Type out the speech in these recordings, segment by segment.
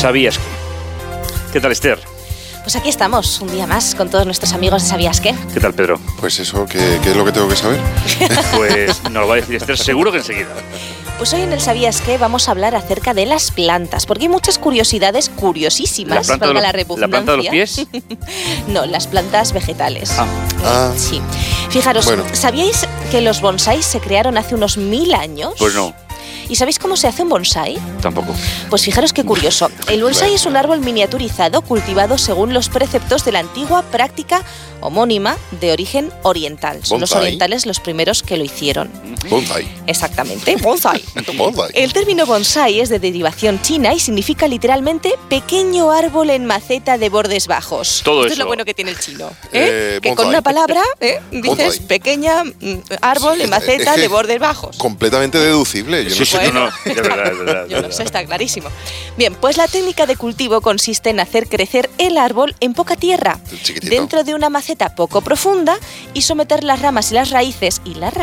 ¿Sabías qué? ¿Qué tal, Esther? Pues aquí estamos, un día más, con todos nuestros amigos de ¿Sabías qué? ¿Qué tal, Pedro? Pues eso, ¿qué es lo que tengo que saber? Pues nos lo va a decir Esther seguro que enseguida. Pues hoy en el ¿Sabías qué? Vamos a hablar acerca de las plantas, porque hay muchas curiosidades curiosísimas, valga la redundancia. ¿La planta de los pies? No, las plantas vegetales. Sí. Fijaros, Bueno. ¿sabíais que los bonsáis se crearon hace unos 1000 años? Pues no, ¿Y sabéis cómo se hace un bonsái? tampoco. Pues fijaros qué curioso. El bonsái es un árbol miniaturizado cultivado según los preceptos de la antigua práctica homónima de origen oriental. Son los Bonsái. orientales los primeros que lo hicieron. Bonsai. Exactamente, bonsái. Bonsai. El término bonsái es de derivación china y significa literalmente pequeño árbol en maceta de bordes bajos. Todo Esto es eso. lo bueno que tiene el chino. Que bonsái. con una palabra dices Bonsái. pequeña árbol en maceta Es que de bordes bajos. Completamente deducible. Yo no Sí, sé. sí, Bueno. no, de verdad, de verdad. Yo lo sé, está clarísimo. Bien, pues la técnica de cultivo consiste en hacer crecer el árbol en poca tierra, Chiquitito. dentro de una maceta poco profunda, y someter las ramas y las raíces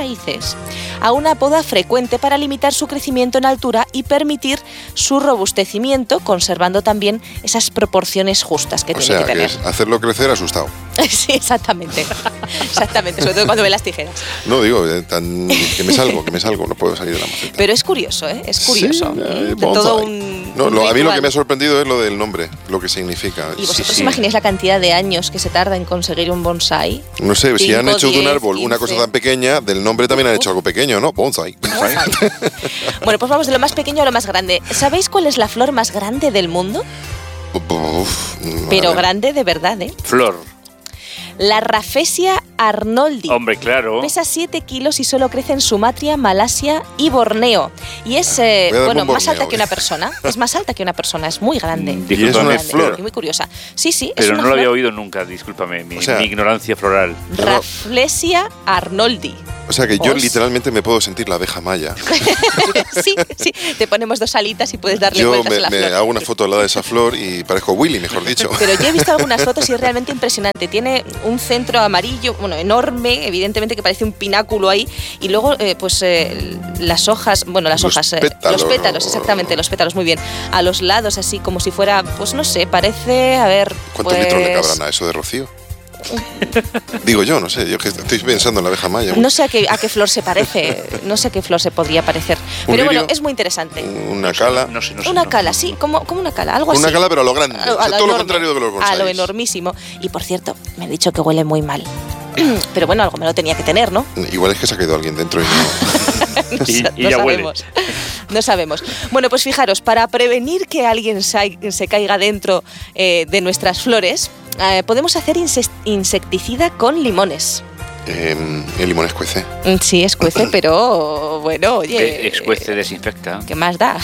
a una poda frecuente para limitar su crecimiento en altura y permitir su robustecimiento, conservando también esas proporciones justas que O tiene sea, que que tener. es hacerlo crecer asustado. Sí, exactamente. Exactamente, sobre todo cuando ve las tijeras. No digo, que me salgo, no puedo salir de la maceta. Pero es curioso, ¿eh? Es curioso. Sí, De bonsai. todo un No, a mí lo ritual. que me ha sorprendido es lo del nombre, lo que significa. ¿Y vosotros sí. imagináis la cantidad de años que se tarda en conseguir un bonsái? No sé, si han 5, hecho de un 10, árbol una cosa 15. tan pequeña, del nombre también han hecho algo pequeño, ¿no? Bonsai. Bueno, pues vamos de lo más pequeño a lo más grande. ¿Sabéis cuál es la flor más grande del mundo? Uf, Pero vale. grande de verdad, ¿eh? Flor. La Rafflesia arnoldi. Hombre, claro. Pesa 7 kilos y solo crece en Sumatra, Malasia y Borneo. Y es, Voy a darme bueno, un más Borneo, alta que una persona. Es más alta que una persona, es muy grande. Y es una Muy flor. grande, y muy curiosa. Sí, sí, es Pero una no lo había flor. oído nunca, discúlpame, mi O sea- ignorancia floral. Rafflesia arnoldi. O sea que yo Os- literalmente me puedo sentir la abeja maya. Sí, sí. Te ponemos 2 alitas y puedes darle Yo vueltas a la me flor. hago una foto al lado de esa flor y parezco Willy, mejor dicho. Pero yo he visto algunas fotos y es realmente impresionante. Tiene un centro amarillo, bueno, enorme, evidentemente, que parece un pináculo ahí. Y luego, las hojas, bueno, las Los hojas, pétalos. los pétalos, exactamente, los pétalos, muy bien. A los lados, así como si fuera, pues no sé, parece, a ver. ¿Cuántos pues, litros le cabrán a eso de rocío? Digo yo, no sé, yo que estoy pensando en la abeja maya. No sé a qué flor se parece, no sé a qué flor se podría parecer. Pero bueno, lirio? es muy interesante. Una cala. No sé. Una cala, sí, como una cala, algo así. Una cala, pero a lo grande. A lo O sea, todo lo enorme. contrario de los A lo bonsáis. enormísimo. Y por cierto, me han dicho que huele muy mal. Pero bueno, algo me lo tenía que tener, ¿no? Igual es que se ha quedado alguien dentro y no. Y ya huele. sabemos. No sabemos. Bueno, pues fijaros, para prevenir que alguien se caiga dentro de nuestras flores, podemos hacer insecticida con limones. El limón escuece. Sí, escuece, pero bueno, oye. Escuece, desinfecta. ¿Qué más da?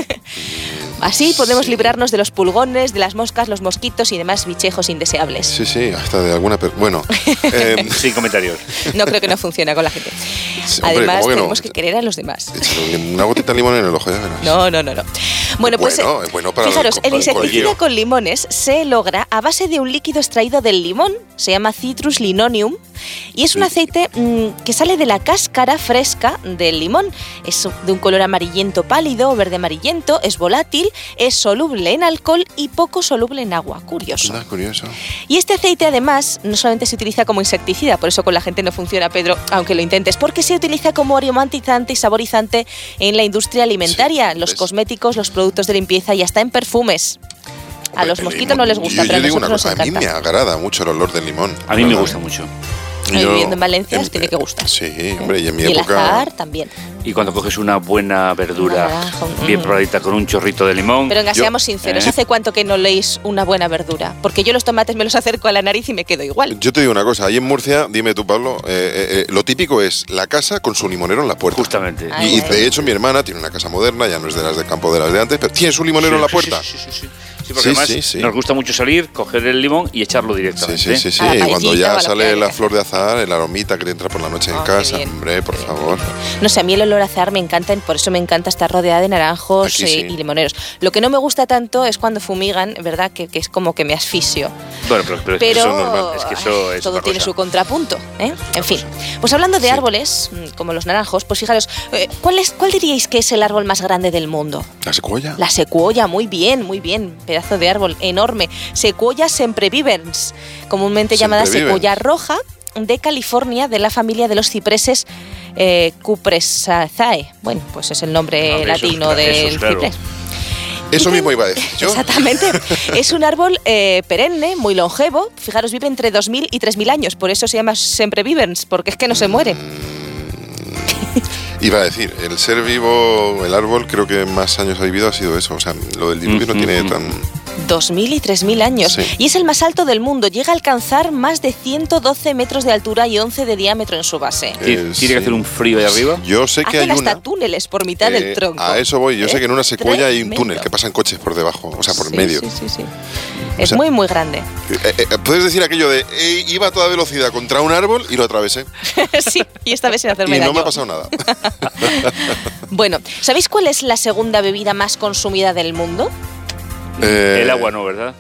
Así podemos Sí. librarnos de los pulgones, de las moscas, los mosquitos y demás bichejos indeseables. Sí, sí, hasta de alguna... Bueno, Sin comentarios. No creo que no funcione con la gente. sí, hombre, Además, ¿cómo que no? tenemos que querer a los demás. Una gotita de limón en el ojo, ya verás. No. Bueno, pues Bueno, es bueno para fijaros, para el insecticida colillo. con limones se logra a base de un líquido extraído del limón, se llama Citrus linonium, y es un aceite que sale de la cáscara fresca del limón. Es de un color amarillento pálido o verde amarillento, es volátil, es soluble en alcohol y poco soluble en agua. Curioso. Anda, curioso. Y este aceite además no solamente se utiliza como insecticida, por eso con la gente no funciona, Pedro, aunque lo intentes, porque se utiliza como aromatizante y saborizante en la industria alimentaria, en los ¿ves? cosméticos, los productos de limpieza y hasta en perfumes. A Hombre, los el mosquitos limón- no les gusta, yo pero a digo una nosotros cosa, nos a mí me encanta. agrada mucho el olor del limón. A mí me ¿verdad? gusta mucho. Viviendo en Valencia os tiene que gustar. Sí, hombre, y en mi Y el época... azahar también. Y cuando coges una buena verdura Una naranja, bien probadita con un chorrito de limón. Pero venga, Yo- seamos sinceros, ¿Eh? ¿hace cuánto que no leéis una buena verdura? Porque yo los tomates me los acerco a la nariz y me quedo igual. Yo te digo una cosa, ahí en Murcia, dime tú, Pablo, lo típico es la casa con su limonero en la puerta. Justamente. Ay, Y ay. de hecho mi hermana tiene una casa moderna, ya no es de las de campo de las de antes, pero tiene su limonero en la puerta. Sí, porque Sí, además sí, sí. nos gusta mucho salir, coger el limón y echarlo Sí, directamente. sí, sí, sí. A la Y cuando paellita o a ya la sale paella. la flor de azahar, el aromita que te entra por la noche en Ah, qué casa, bien. hombre, por favor. No sé, a mí el olor a azahar me encanta, por eso me encanta estar rodeada de naranjos Aquí sí. y limoneros. Lo que no me gusta tanto es cuando fumigan, ¿verdad? Que es como que me asfixio. Bueno, pero Pero eso es normal, es que eso es todo otra tiene cosa. su contrapunto. En fin, pues hablando de árboles, como los naranjos, pues fijaros, ¿cuál diríais que es el árbol más grande del mundo? ¿La secuoya? La secuoya, muy bien, pedazo de árbol enorme. Sequoia sempervivens, comúnmente llamada secuoya roja, de California, de la familia de los cipreses Cupressaceae. Bueno, pues es el nombre latino del ciprés. Eso mismo iba a decir yo. Exactamente. Es un árbol perenne, muy longevo. Fijaros, vive entre 2.000 y 3.000 años. Por eso se llama sempervivens, porque es que no se muere. Iba a decir, el ser vivo, el árbol, creo que más años ha vivido ha sido eso. O sea, lo del diluvio no tiene tan... 2.000 y 3.000 años. Sí. Y es el más alto del mundo. Llega a alcanzar más de 112 metros de altura y 11 de diámetro en su base. ¿Tiene que hacer un frío ahí arriba? Yo sé que Hacen hay hasta túneles por mitad del tronco. A eso voy. Yo sé que en una secuoya hay un Tremendo. túnel que pasan coches por debajo, o sea, por Sí, medio. Sí. Es muy grande. Puedes decir aquello de iba a toda velocidad contra un árbol y lo atravesé. Sí, y esta vez sin hacerme Y daño. no me ha pasado nada. Bueno, ¿sabéis cuál es la segunda bebida más consumida del mundo? El agua no, ¿verdad?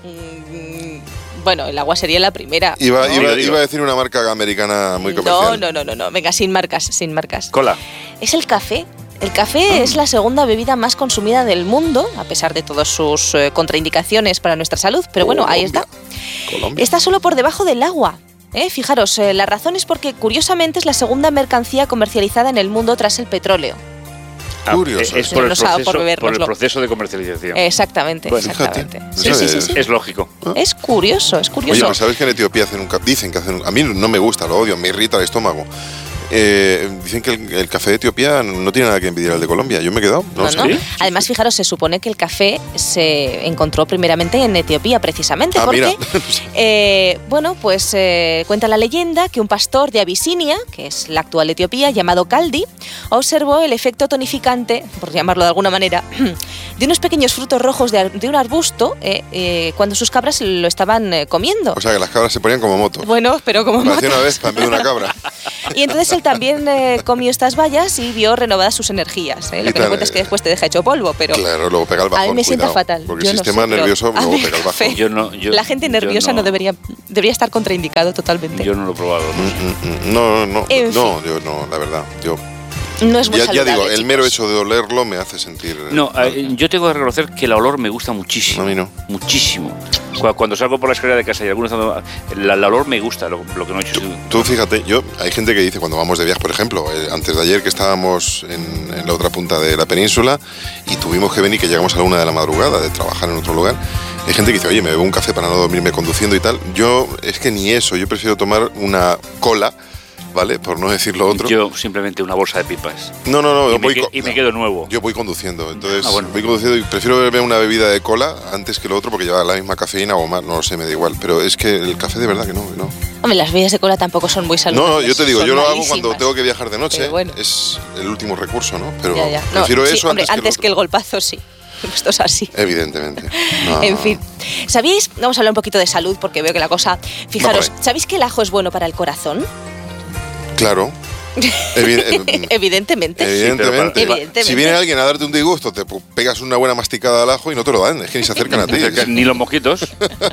Bueno, el agua sería la primera. Iba digo. a decir una marca americana muy comercial. No. Venga, sin marcas. Cola. Es el café. El café es la segunda bebida más consumida del mundo, a pesar de todas sus contraindicaciones para nuestra salud. Pero bueno, ahí está. Colombia. Está solo por debajo del agua. Fijaros, la razón es porque curiosamente es la segunda mercancía comercializada en el mundo tras el petróleo. Curioso. Es por el, Nos ha dado por proceso, bebérnoslo. por el proceso de comercialización. Exactamente, Bueno, exactamente. fíjate, Sí. Es lógico. Es curioso. Oye, pues ¿sabes que en Etiopía hacen dicen que hacen... A mí no me gusta, lo odio, me irrita el estómago. Dicen que el café de Etiopía no tiene nada que envidiar al de Colombia. Yo me he quedado, no No, sé. no. ¿Sí? Además, fijaros, se supone que el café se encontró primeramente en Etiopía, precisamente, Mira. porque, cuenta la leyenda que un pastor de Abisinia, que es la actual Etiopía, llamado Kaldi, observó el efecto tonificante, por llamarlo de alguna manera, de unos pequeños frutos rojos de un arbusto cuando sus cabras lo estaban comiendo. O sea, que las cabras se ponían como moto. Bueno, pero como Parecía motos. una vez también una cabra. Y entonces él también comió estas bayas y vio renovadas sus energías. Lo que no cuenta es que después te deja hecho polvo, pero Claro, luego pega el bajón. a mí me sienta cuidado, fatal. Porque Yo el no sistema sé, pero nervioso a luego mí el pega el café- bajón. La gente nerviosa no debería estar contraindicado totalmente. Yo no lo he probado. No sé. No, En yo no, la verdad. Yo No es muy ya saludable, digo, el chicos. mero hecho de olerlo me hace sentir... No, yo tengo que reconocer que el olor me gusta muchísimo. A mí no. Muchísimo. Cuando salgo por la escalera de casa y algunos el olor me gusta, lo que no he hecho. Tú fíjate, hay gente que dice cuando vamos de viaje, por ejemplo, antes de ayer que estábamos en la otra punta de la península y tuvimos que venir, que llegamos a la 1 de la madrugada de trabajar en otro lugar, hay gente que dice, oye, me bebo un café para no dormirme conduciendo y tal. Yo, es que ni eso, yo prefiero tomar una cola, ¿vale? Por no decir lo otro. Yo simplemente una bolsa de pipas. No, Y me quedo nuevo. Yo voy conduciendo, entonces bueno. voy conduciendo y prefiero beberme una bebida de cola antes que lo otro porque lleva la misma cafeína o más, no lo sé, me da igual. Pero es que el café de verdad que no. Hombre, las bebidas de cola tampoco son muy saludables. No, yo te digo, son yo lo hago malísimas. cuando tengo que viajar de noche, Pero bueno. es el último recurso, ¿no? Pero Ya. No, prefiero sí, eso hombre, antes que el golpazo, sí. Esto es así. Evidentemente. No. En fin, ¿sabíais? Vamos a hablar un poquito de salud porque veo que la cosa... Fijaros, Vamos. ¿sabéis que el ajo es bueno para el corazón? Claro. Evidentemente. Evidentemente. Evidentemente. Si viene alguien a darte un disgusto, te pegas una buena masticada al ajo y no te lo dan, es que ni se acercan a ti. Ni los mosquitos.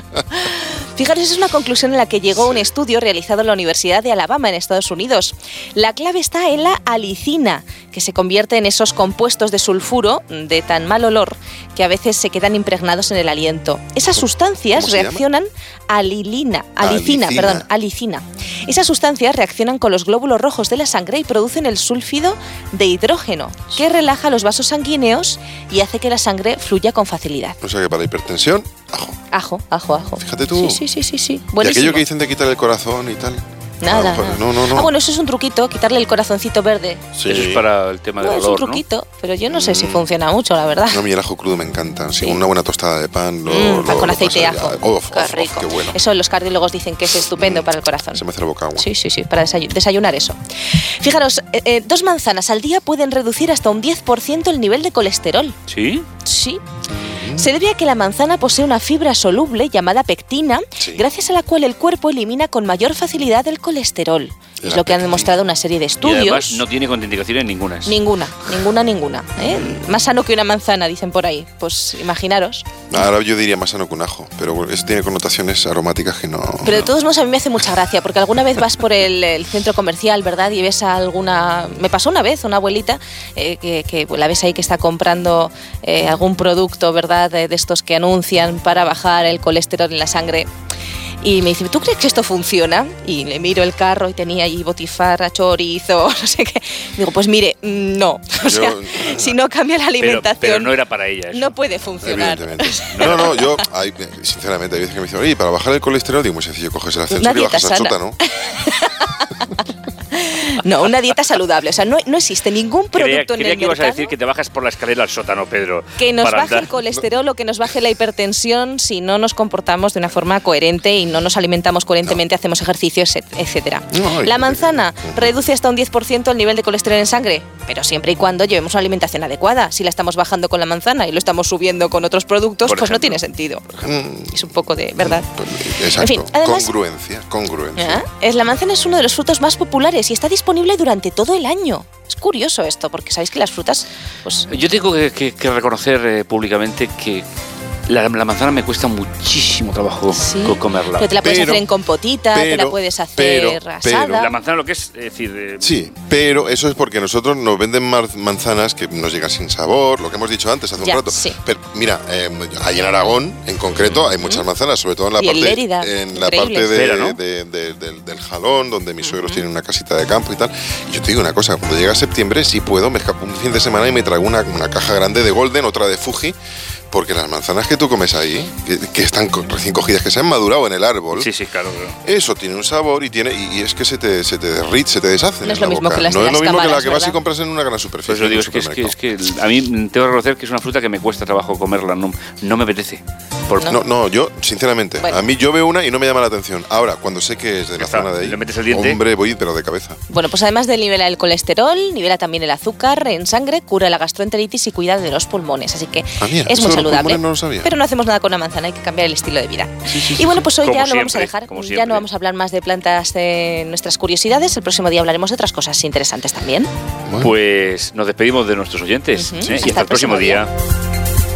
Fijaros, es una conclusión en la que llegó un estudio realizado en la Universidad de Alabama, en Estados Unidos. La clave está en la alicina, que se convierte en esos compuestos de sulfuro de tan mal olor que a veces se quedan impregnados en el aliento. Esas sustancias ¿Cómo se llama? reaccionan alicina. Esas sustancias reaccionan con los glóbulos rojos de la sangre y producen el súlfido de hidrógeno, que relaja los vasos sanguíneos y hace que la sangre fluya con facilidad. O sea que para la hipertensión, ajo. Ajo. Fíjate tú. Sí. Y Buenísimo. aquello que dicen de quitar el corazón y tal. Nada. No. Ah, bueno, eso es un truquito, quitarle el corazoncito verde. Sí. Eso es para el tema del No, es un olor, ¿no? truquito, pero yo no sé si funciona mucho, la verdad. No, a mí el ajo crudo me encanta. Sí, Sí. una buena tostada de pan. Pan con aceite de pasaría. ajo. Uf, Qué rico. qué bueno. Eso los cardiólogos dicen que es estupendo para el corazón. Se me hace la boca agua. Sí, para desayunar eso. Fijaros, 2 manzanas al día pueden reducir hasta un 10% el nivel de colesterol. ¿Sí? Sí. Se debe a que la manzana posee una fibra soluble llamada pectina, Sí. gracias a la cual el cuerpo elimina con mayor facilidad el colesterol. Es lo que han demostrado una serie de Y estudios. además no tiene contraindicaciones ninguna. Ninguna. Más sano que una manzana, dicen por ahí. Pues imaginaros. Ahora yo diría más sano que un ajo, pero eso tiene connotaciones aromáticas que no... Pero de todos modos a mí me hace mucha gracia, porque alguna vez vas por el centro comercial, ¿verdad? Y ves a alguna... Me pasó una vez una abuelita que la ves ahí que está comprando algún producto, ¿verdad? De estos que anuncian para bajar el colesterol en la sangre. Y me dice, ¿tú crees que esto funciona? Y le miro el carro y tenía ahí botifarra, chorizo, no sé qué. Digo, pues mire, no. O sea, si no cambia la alimentación... Pero no era para ella eso. No puede funcionar. Evidentemente. No, yo, sinceramente, hay veces que me dicen, oye, para bajar el colesterol, digo, muy sencillo, coges el ascensor y bajas al sótano. No, una dieta saludable. O sea, no existe ningún producto en el mercado... Creía que ibas a decir que te bajas por la escalera al sótano, Pedro. Que nos baje el colesterol o que nos baje la hipertensión si no nos comportamos de una forma coherente y no nos alimentamos coherentemente, hacemos ejercicios, etcétera. La manzana reduce hasta un 10% el nivel de colesterol en sangre, pero siempre y cuando llevemos una alimentación adecuada. Si la estamos bajando con la manzana y lo estamos subiendo con otros productos, pues no tiene sentido. Es un poco de verdad. Exacto. En fin, además, congruencia. La manzana es uno de los frutos más populares y está disponible durante todo el año. Es curioso esto, porque sabéis que las frutas... Pues... Yo tengo que reconocer públicamente que la manzana me cuesta muchísimo trabajo comerla. Pero te la puedes hacer en compotita, te la puedes hacer asada. La manzana lo que es decir... Sí, pero eso es porque nosotros nos venden manzanas que nos llegan sin sabor, lo que hemos dicho antes hace un rato. Sí. Pero mira, ahí en Aragón, en concreto, hay muchas manzanas, sobre todo en la parte del Jalón, donde mis suegros tienen una casita de campo y tal. Y yo te digo una cosa, cuando llega septiembre, si puedo, me escapo un fin de semana y me traigo una caja grande de Golden, otra de Fuji, porque las manzanas que tú comes ahí, que están recién cogidas, que se han madurado en el árbol, sí, claro. Eso tiene un sabor y es que se te derrite, se te deshace. No es lo mismo que las no es lo mismo que la que ¿verdad? vas y compras en una gran superficie. Pues lo digo, es que a mí tengo que reconocer que es una fruta que me cuesta trabajo comerla, no me apetece. No, yo, sinceramente, a mí yo veo una y no me llama la atención. Ahora, cuando sé que es de la zona de ahí, le metes el diente. Hombre, voy pero de cabeza. Bueno, pues además de nivelar el colesterol, nivela también el azúcar en sangre, cura la gastroenteritis y cuida de los pulmones. Así que es muy saludable. No lo sabía. Pero no hacemos nada con la manzana, hay que cambiar el estilo de vida. Sí, y bueno, pues hoy ya lo vamos a dejar. Ya no vamos a hablar más de plantas de nuestras curiosidades. El próximo día hablaremos de otras cosas interesantes también. Pues nos despedimos de nuestros oyentes. Y hasta el próximo día.